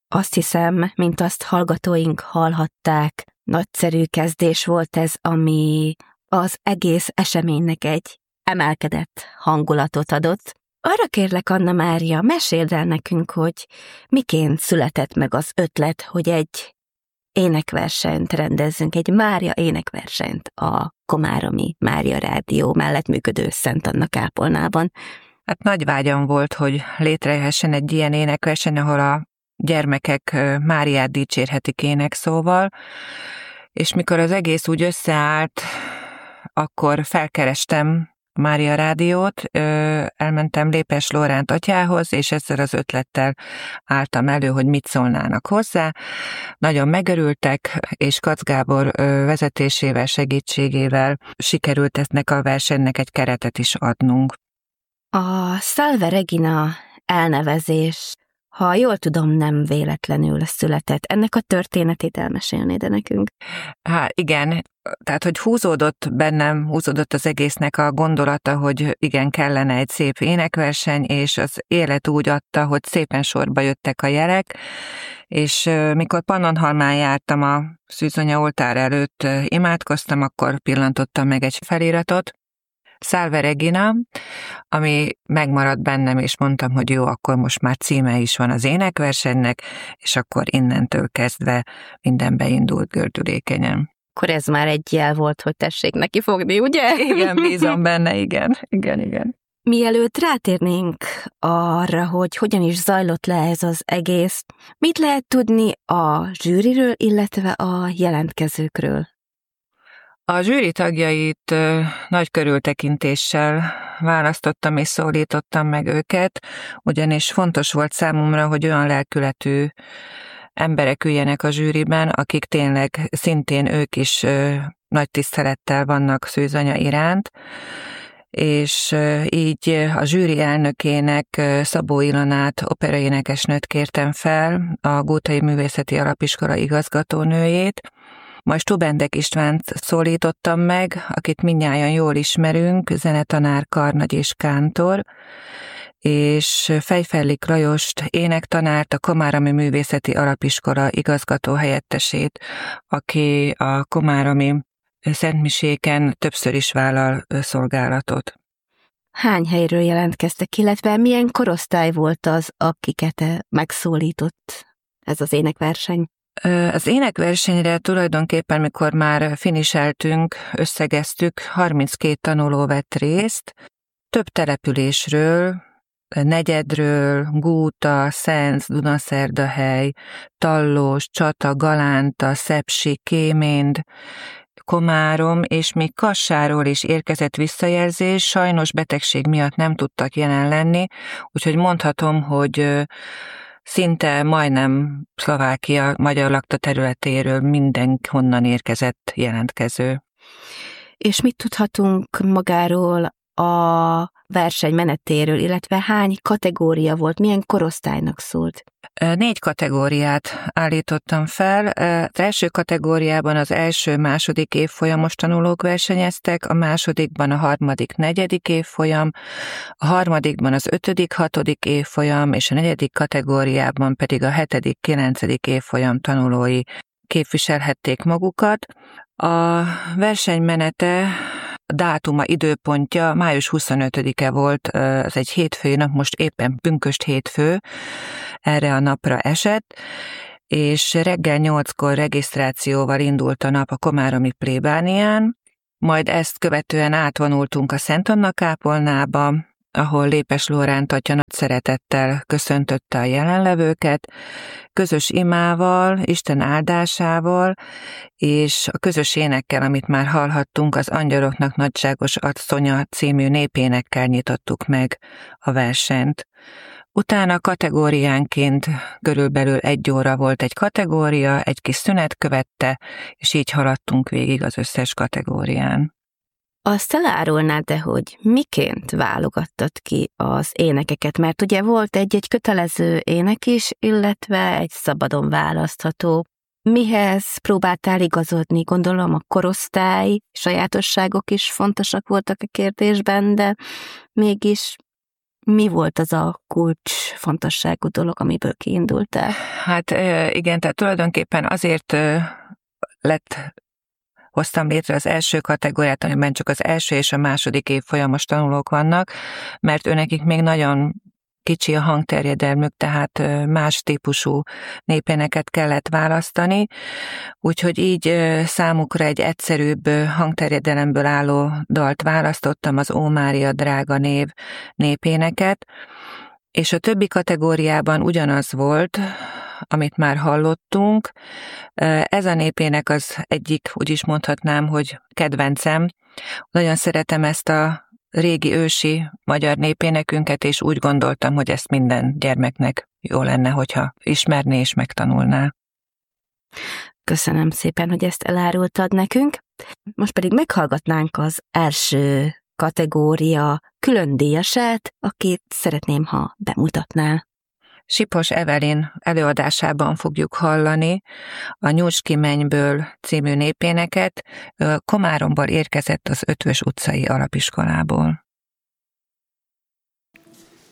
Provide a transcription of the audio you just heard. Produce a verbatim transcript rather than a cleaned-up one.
Azt hiszem, mint azt hallgatóink hallhatták, nagyszerű kezdés volt ez, ami az egész eseménynek egy emelkedett hangulatot adott. Arra kérlek, Anna Mária, meséld el nekünk, hogy miként született meg az ötlet, hogy egy énekversenyt rendezzünk, egy Mária énekversenyt a Komáromi Mária Rádió mellett működő Szent Anna kápolnában. Hát nagy vágyam volt, hogy létrejöhessen egy ilyen énekverseny, ahol a gyermekek Máriát dicsérhetik énekszóval, és mikor az egész úgy összeállt, akkor felkerestem a Mária Rádiót, elmentem Lépes Lóránt atyához, és ezzel az ötlettel álltam elő, hogy mit szólnának hozzá. Nagyon megörültek, és Kac Gábor vezetésével, segítségével sikerült ennek a versenynek egy keretet is adnunk. A Salve Regina elnevezés, ha jól tudom, nem véletlenül született. Ennek a történetét elmesélnéd -e nekünk? Hát igen, tehát hogy húzódott bennem, húzódott az egésznek a gondolata, hogy igen, kellene egy szép énekverseny, és az élet úgy adta, hogy szépen sorba jöttek a jelek, és mikor Pannonhalmán jártam a Szűzonya oltár előtt, imádkoztam, akkor pillantottam meg egy feliratot, Salve Regina, ami megmaradt bennem, és mondtam, hogy jó, akkor most már címe is van az énekversenynek, és akkor innentől kezdve minden beindult gördülékenyen. Akkor ez már egy jel volt, hogy tessék neki fogni, ugye? Igen, bízom benne, igen, igen, igen. Mielőtt rátérnénk arra, hogy hogyan is zajlott le ez az egész, mit lehet tudni a zsűriről, illetve a jelentkezőkről? A zsűri tagjait nagy körültekintéssel választottam és szólítottam meg őket, ugyanis fontos volt számomra, hogy olyan lelkületű emberek üljenek a zsűriben, akik tényleg szintén ők is nagy tisztelettel vannak Szűzanya iránt, és így a zsűri elnökének, Szabó Ilonát, operaénekesnőt kértem fel, a Gótai Művészeti Alapiskola igazgatónőjét, majd Stubendek Istvánt szólítottam meg, akit mindnyájan jól ismerünk, zenetanár, karnagy és kántor, és Fejfellik Lajost, énektanárt, a Komáromi Művészeti Alapiskola igazgató helyettesét, aki a komáromi szentmiséken többször is vállal szolgálatot. Hány helyről jelentkeztek, illetve milyen korosztály volt az, akiket megszólított ez az énekverseny? Az énekversenyre tulajdonképpen, mikor már finiseltünk, összegeztük, harminckét tanuló vett részt, több településről, Negyedről, Gúta, Szenc, Dunaszerdahely, Tallós, Csata, Galánta, Szepsi, Kéménd, Komárom, és még Kassáról is érkezett visszajelzés, sajnos betegség miatt nem tudtak jelen lenni, úgyhogy mondhatom, hogy szinte majdnem Szlovákia magyar lakta területéről mindenhonnan érkezett jelentkező. És mit tudhatunk magáról a verseny menetéről, illetve hány kategória volt, milyen korosztálynak szólt? Négy kategóriát állítottam fel. Az első kategóriában az első-második évfolyamos tanulók versenyeztek, a másodikban a harmadik, negyedik évfolyam, a harmadikban az ötödik, hatodik évfolyam, és a negyedik kategóriában pedig a hetedik, kilencedik évfolyam tanulói képviselhették magukat. A verseny menete, a dátuma, időpontja május huszonötödike volt, az egy hétfői nap, most éppen pünkösd hétfő, erre a napra esett, és reggel nyolckor regisztrációval indult a nap a komáromi plébánián, majd ezt követően átvonultunk a Szent Anna kápolnába, ahol Lépes Lóránt atya nagy szeretettel köszöntötte a jelenlevőket, közös imával, Isten áldásával, és a közös énekkel, amit már hallhattunk, az Angyaloknak Nagyságos Asszonya című népénekkel nyitottuk meg a versenyt. Utána kategóriánként körülbelül egy óra volt egy kategória, egy kis szünet követte, és így haladtunk végig az összes kategórián. Azt elárulnád, de hogy miként válogattad ki az énekeket, mert ugye volt egy-egy kötelező ének is, illetve egy szabadon választható. Mihez próbáltál igazodni? Gondolom a korosztály, sajátosságok is fontosak voltak a kérdésben, de mégis mi volt az a kulcs fontosságú dolog, amiből kiindultál. Hát igen, tehát tulajdonképpen azért lett hoztam létre az első kategóriát, amiben csak az első és a második évfolyamos tanulók vannak, mert őnekik még nagyon kicsi a hangterjedelmük, tehát más típusú népéneket kellett választani, úgyhogy így számukra egy egyszerűbb hangterjedelemből álló dalt választottam, az Ó Mária drága név népéneket, és a többi kategóriában ugyanaz volt, amit már hallottunk. Ez a népének az egyik, úgy is mondhatnám, hogy kedvencem. Nagyon szeretem ezt a régi ősi magyar népénekünket, és úgy gondoltam, hogy ezt minden gyermeknek jó lenne, hogyha ismerné és megtanulná. Köszönöm szépen, hogy ezt elárultad nekünk. Most pedig meghallgatnánk az első kategória külön díjasát, akit szeretném, ha bemutatnál. Sipos Evelyn előadásában fogjuk hallani a Nyúcski Mennyből című népéneket. Komáromból érkezett az Ötvös utcai alapiskolából.